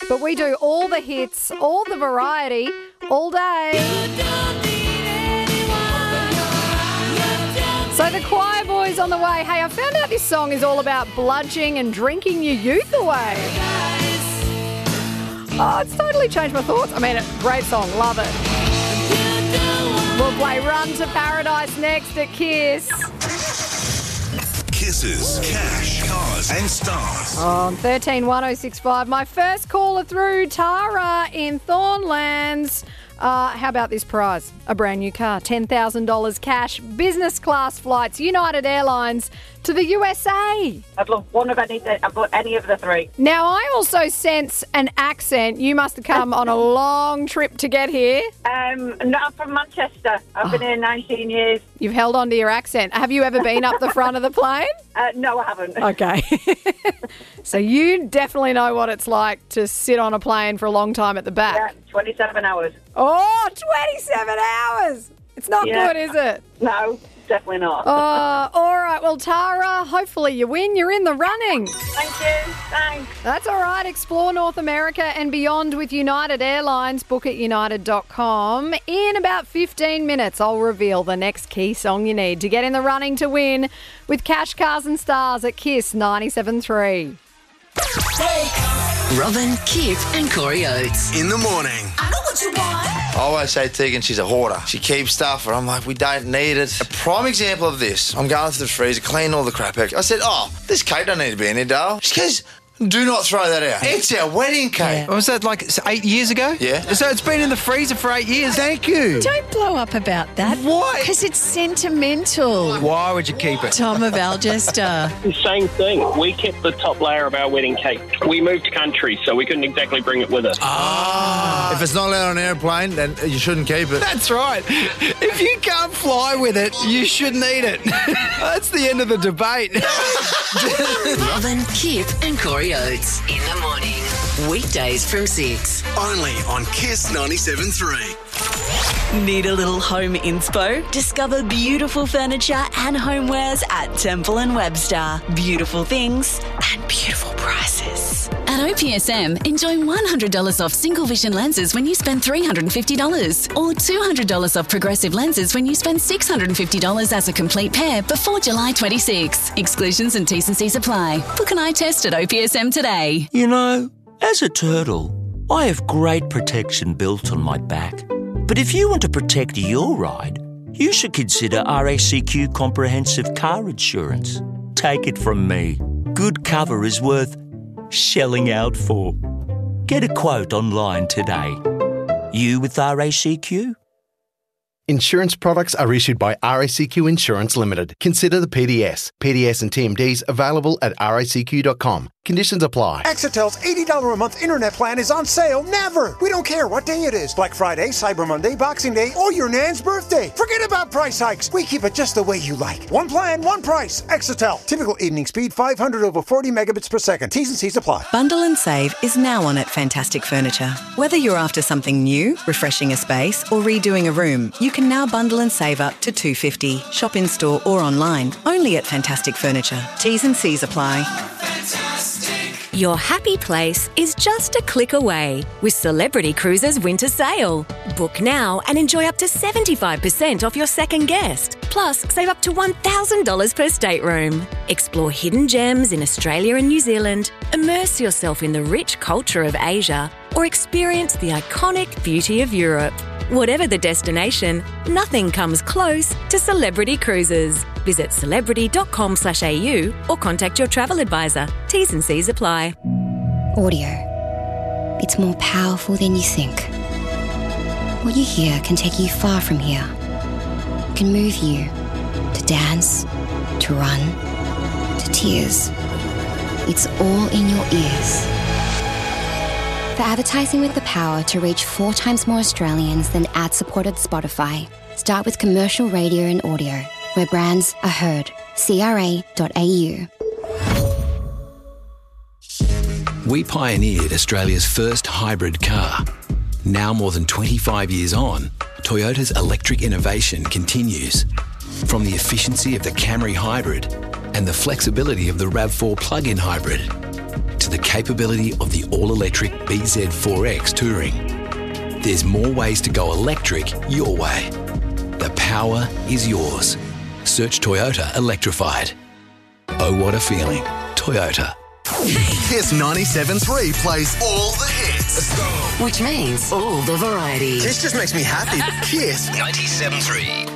but we do all the hits, all the variety, all day. So the choir boys on the way. Hey, I found out this song is all about bludging and drinking your youth away. Oh, it's totally changed my thoughts. I mean, great song. Love it. We'll play Run to Paradise next at Kiss. Kisses, cash, cars and stars. On 131065, my first caller through, Tara in Thornlands. How about this prize? A brand new car, $10,000 cash, business class flights, United Airlines to the USA. I'd love one of any of the three. Now, I also sense an accent. You must have come on a long trip to get here. No, I'm from Manchester. I've been here 19 years. You've held on to your accent. Have you ever been up the front of the plane? No, I haven't. Okay. So you definitely know what it's like to sit on a plane for a long time at the back. Yeah, 27 hours. Oh, 27 hours. It's not good, is it? No, definitely not. All right. Well, Tara, hopefully you win. You're in the running. Thank you. Thanks. That's all right. Explore North America and beyond with United Airlines. Book at united.com. In about 15 minutes, I'll reveal the next key song you need to get in the running to win with Cash, Cars and Stars at Kiss 97.3. Robin, Kip and Corey Oates. In the morning. I know what you want. I always say Tegan, she's a hoarder. She keeps stuff, and I'm like, we don't need it. A prime example of this, I'm going to the freezer, clean all the crap out. I said, this cake don't need to be in here, Dale. She goes, do not throw that out. It's our wedding cake. Was that like 8 years ago? Yeah. So it's been in the freezer for 8 years. Thank you. Don't blow up about that. Why? Because it's sentimental. Why would you keep it? Tom of Algester. Same thing. We kept the top layer of our wedding cake. We moved country, so we couldn't exactly bring it with us. If it's not allowed on an airplane, then you shouldn't keep it. That's right. If you can't fly with it, you shouldn't eat it. That's the end of the debate. Robin, Kip and Corey Oates. In the morning. Weekdays from 6. Only on Kiss 97.3. Need a little home inspo? Discover beautiful furniture and homewares at Temple & Webster. Beautiful things and beautiful prices. At OPSM, enjoy $100 off single vision lenses when you spend $350 or $200 off progressive lenses when you spend $650 as a complete pair before July 26. Exclusions and T's and C's apply. Book an eye test at OPSM today. You know, as a turtle, I have great protection built on my back. But if you want to protect your ride, you should consider RACQ Comprehensive Car Insurance. Take it from me. Good cover is worth shelling out for. Get a quote online today. You with RACQ? Insurance products are issued by RACQ Insurance Limited. Consider the PDS. PDS and TMDs available at racq.com. Conditions apply. Exitel's $80 a month internet plan is on sale never. We don't care what day it is. Black Friday, Cyber Monday, Boxing Day, or your nan's birthday. Forget about price hikes. We keep it just the way you like. One plan, one price. Exitel. Typical evening speed 500 over 40 megabits per second. T's and C's apply. Bundle and Save is now on at Fantastic Furniture. Whether you're after something new, refreshing a space, or redoing a room, you can now bundle and save up to $250. Shop in store or online. Only at Fantastic Furniture. T's and C's apply. Your happy place is just a click away with Celebrity Cruises Winter Sale. Book now and enjoy up to 75% off your second guest. Plus, save up to $1,000 per stateroom. Explore hidden gems in Australia and New Zealand, immerse yourself in the rich culture of Asia, or experience the iconic beauty of Europe. Whatever the destination, nothing comes close to Celebrity Cruises. Visit celebrity.com/au or contact your travel advisor. T's and C's apply. Audio. It's more powerful than you think. What you hear can take you far from here. It can move you to dance, to run, to tears. It's all in your ears. For advertising with the power to reach 4 times more Australians than ad-supported Spotify, start with commercial radio and audio, where brands are heard. CRA.au. We pioneered Australia's first hybrid car. Now more than 25 years on, Toyota's electric innovation continues. From the efficiency of the Camry Hybrid and the flexibility of the RAV4 plug-in hybrid, to the capability of the all-electric BZ4X Touring. There's more ways to go electric your way. The power is yours. Search Toyota Electrified. Oh, what a feeling. Toyota. Kiss 97.3 plays all the hits. Let's go. Which means all the variety. This just makes me happy. Kiss 97.3.